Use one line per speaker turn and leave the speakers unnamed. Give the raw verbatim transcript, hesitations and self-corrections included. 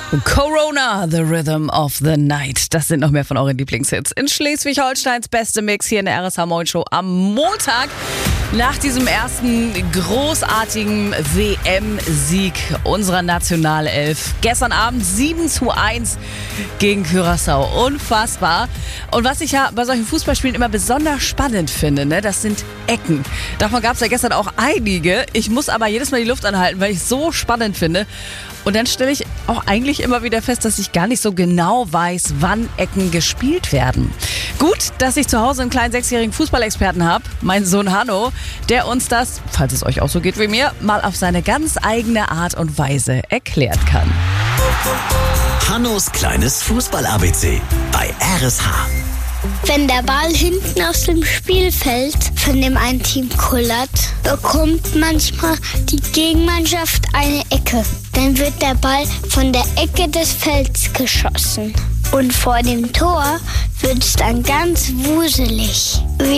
Corona, the Rhythm of the Night. Das sind noch mehr von euren Lieblingshits. In Schleswig-Holsteins beste Mix hier in der R S H Moin Show am Montag. Nach diesem ersten großartigen W M-Sieg unserer Nationalelf. Gestern Abend sieben zu eins gegen Curaçao. Unfassbar. Und was ich ja bei solchen Fußballspielen immer besonders spannend finde, ne, das sind Ecken. Davon gab es ja gestern auch einige. Ich muss aber jedes Mal die Luft anhalten, weil ich es so spannend finde. Und dann stelle ich auch eigentlich immer wieder fest, dass ich gar nicht so genau weiß, wann Ecken gespielt werden. Gut, dass ich zu Hause einen kleinen sechsjährigen Fußballexperten habe, meinen Sohn Hanno, der uns das, falls es euch auch so geht wie mir, mal auf seine ganz eigene Art und Weise erklären kann.
Hannos kleines Fußball-A B C bei R S H.
Wenn der Ball hinten aus dem Spielfeld von dem einen Team kullert, bekommt manchmal die Gegenmannschaft eine Ecke. Dann wird der Ball von der Ecke des Felds geschossen. Und vor dem Tor wird es dann ganz wuselig. Wie